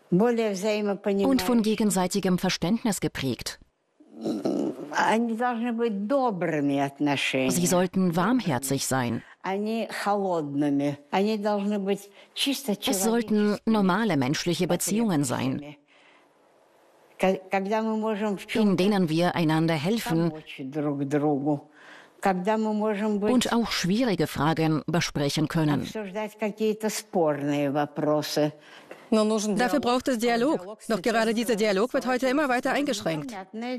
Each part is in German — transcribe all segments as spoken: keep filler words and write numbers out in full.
und von gegenseitigem Verständnis geprägt. Sie sollten warmherzig sein. Es sollten normale menschliche Beziehungen sein, in denen wir einander helfen und auch schwierige Fragen besprechen können. Dafür braucht es Dialog. Doch gerade dieser Dialog wird heute immer weiter eingeschränkt.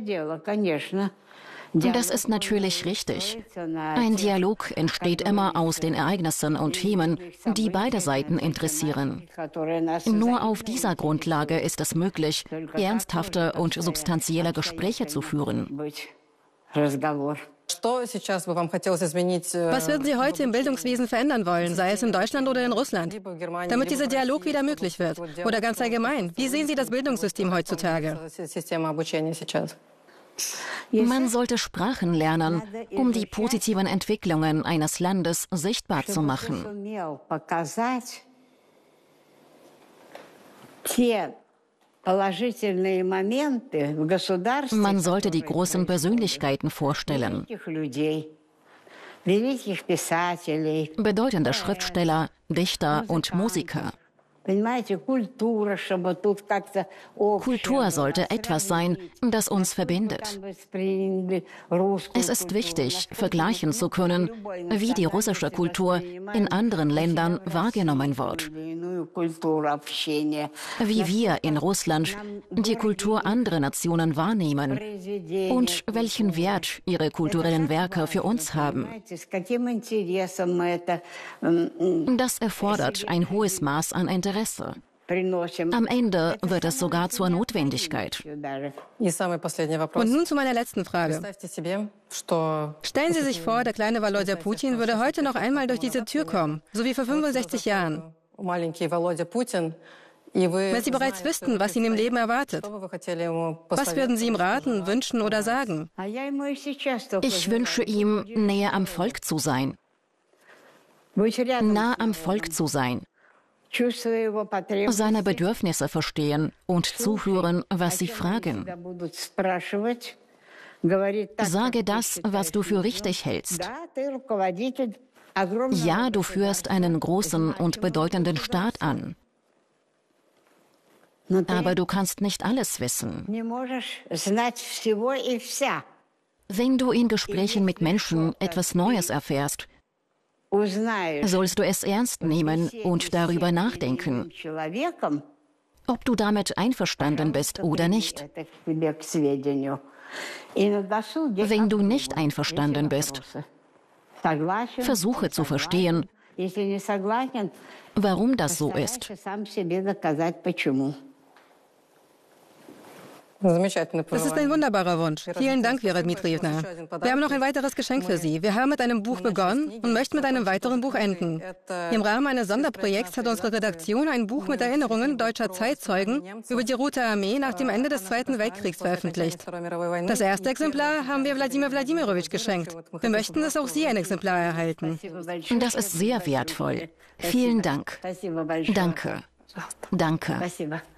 Das ist natürlich richtig. Ein Dialog entsteht immer aus den Ereignissen und Themen, die beide Seiten interessieren. Nur auf dieser Grundlage ist es möglich, ernsthafte und substanzielle Gespräche zu führen. Was würden Sie heute im Bildungswesen verändern wollen, sei es in Deutschland oder in Russland, damit dieser Dialog wieder möglich wird? Oder ganz allgemein, wie sehen Sie das Bildungssystem heutzutage? Man sollte Sprachen lernen, um die positiven Entwicklungen eines Landes sichtbar zu machen. Man sollte die großen Persönlichkeiten vorstellen. Bedeutende Schriftsteller, Dichter und Musiker. Kultur sollte etwas sein, das uns verbindet. Es ist wichtig, vergleichen zu können, wie die russische Kultur in anderen Ländern wahrgenommen wird. Wie wir in Russland die Kultur anderer Nationen wahrnehmen und welchen Wert ihre kulturellen Werke für uns haben. Das erfordert ein hohes Maß an Interesse. Am Ende wird es sogar zur Notwendigkeit. Und nun zu meiner letzten Frage. Stellen Sie sich vor, der kleine Volodya Putin würde heute noch einmal durch diese Tür kommen, so wie vor fünfundsechzig Jahren. Wenn Sie bereits wüssten, was ihn im Leben erwartet, was würden Sie ihm raten, wünschen oder sagen? Ich wünsche ihm, näher am Volk zu sein. Nah am Volk zu sein. Seine Bedürfnisse verstehen und zuhören, was sie fragen. Sage das, was du für richtig hältst. Ja, du führst einen großen und bedeutenden Staat an. Aber du kannst nicht alles wissen. Wenn du in Gesprächen mit Menschen etwas Neues erfährst, sollst du es ernst nehmen und darüber nachdenken, ob du damit einverstanden bist oder nicht. Wenn du nicht einverstanden bist, versuche zu verstehen, warum das so ist. Das ist ein wunderbarer Wunsch. Vielen Dank, Vera Dmitrievna. Wir haben noch ein weiteres Geschenk für Sie. Wir haben mit einem Buch begonnen und möchten mit einem weiteren Buch enden. Im Rahmen eines Sonderprojekts hat unsere Redaktion ein Buch mit Erinnerungen deutscher Zeitzeugen über die Rote Armee nach dem Ende des Zweiten Weltkriegs veröffentlicht. Das erste Exemplar haben wir Wladimir Wladimirovich geschenkt. Wir möchten, dass auch Sie ein Exemplar erhalten. Das ist sehr wertvoll. Vielen Dank. Danke. Danke.